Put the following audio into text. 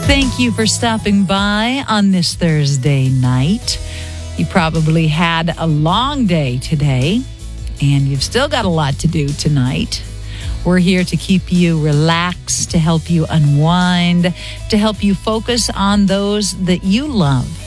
Thank you for stopping by on this Thursday night. You probably had a long day today, and you've still got a lot to do tonight. We're here to keep you relaxed, to help you unwind, to help you focus on those that you love.